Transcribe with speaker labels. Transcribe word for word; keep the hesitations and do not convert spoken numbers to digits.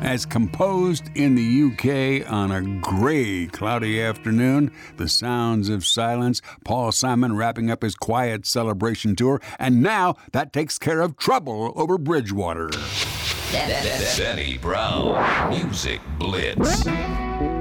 Speaker 1: As composed in the U K on a gray, cloudy afternoon, The Sounds of Silence, Paul Simon wrapping up his quiet celebration tour, and now that takes care of Trouble Over Bridgewater.
Speaker 2: Denny Brown, Music Blitz.